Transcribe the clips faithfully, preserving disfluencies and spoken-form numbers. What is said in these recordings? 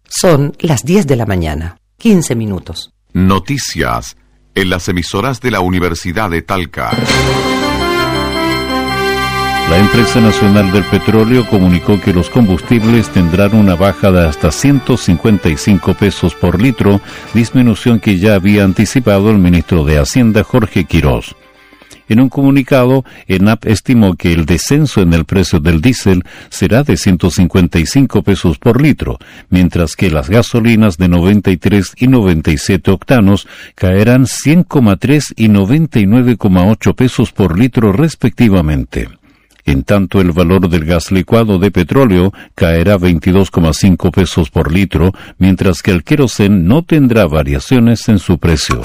Son las diez de la mañana, quince minutos. Noticias en las emisoras de la Universidad de Talca. La empresa nacional del petróleo comunicó que los combustibles tendrán una baja de hasta ciento cincuenta y cinco pesos por litro, disminución que ya había anticipado el ministro de Hacienda Jorge Quirós. En un comunicado, ENAP estimó que el descenso en el precio del diésel será de ciento cincuenta y cinco pesos por litro, mientras que las gasolinas de noventa y tres y noventa y siete octanos caerán cien coma tres y noventa y nueve coma ocho pesos por litro respectivamente. En tanto, el valor del gas licuado de petróleo caerá veintidós coma cinco pesos por litro, mientras que el querosén no tendrá variaciones en su precio.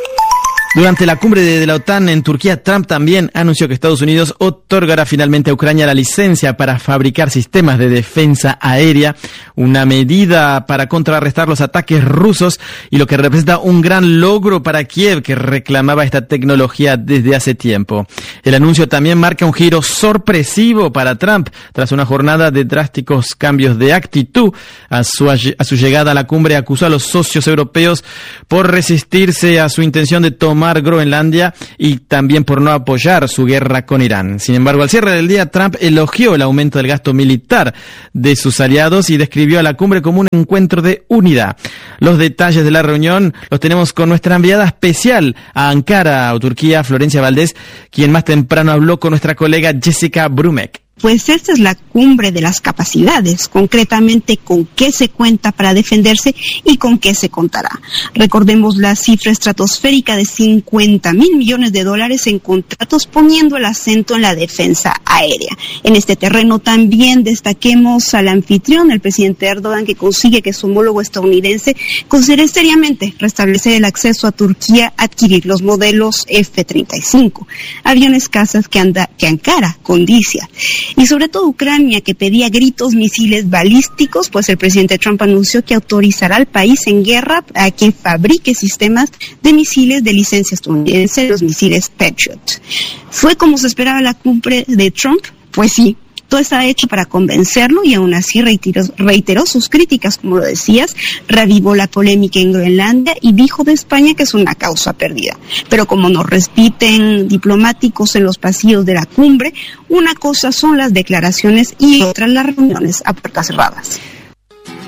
Durante la cumbre de, de la OTAN en Turquía, Trump también anunció que Estados Unidos otorgará finalmente a Ucrania la licencia para fabricar sistemas de defensa aérea, una medida para contrarrestar los ataques rusos y lo que representa un gran logro para Kiev, que reclamaba esta tecnología desde hace tiempo. El anuncio también marca un giro sorpresivo para Trump tras una jornada de drásticos cambios de actitud. A su, a su llegada a la cumbre acusó a los socios europeos por resistirse a su intención de tomar Groenlandia y también por no apoyar su guerra con Irán. Sin embargo, al cierre del día, Trump elogió el aumento del gasto militar de sus aliados y describió a la cumbre como un encuentro de unidad. Los detalles de la reunión los tenemos con nuestra enviada especial a Ankara, o Turquía, Florencia Valdés, quien más temprano habló con nuestra colega Jessica Brumek. Pues esta es la cumbre de las capacidades, concretamente con qué se cuenta para defenderse y con qué se contará. Recordemos la cifra estratosférica de cincuenta mil millones de dólares en contratos, poniendo el acento en la defensa aérea. En este terreno también destaquemos al anfitrión, el presidente Erdogan, que consigue que su homólogo estadounidense considere seriamente restablecer el acceso a Turquía a adquirir los modelos F treinta y cinco, aviones cazas que, anda, que Ankara condicia. Y sobre todo Ucrania, que pedía gritos misiles balísticos, pues el presidente Trump anunció que autorizará al país en guerra a que fabrique sistemas de misiles de licencia estadounidense, los misiles Patriot. ¿Fue como se esperaba la cumbre de Trump? Pues sí. Todo está hecho para convencerlo y aún así reiteró, reiteró sus críticas, como lo decías, reavivó la polémica en Groenlandia y dijo de España que es una causa perdida. Pero como nos repiten diplomáticos en los pasillos de la cumbre, una cosa son las declaraciones y otra las reuniones a puertas cerradas.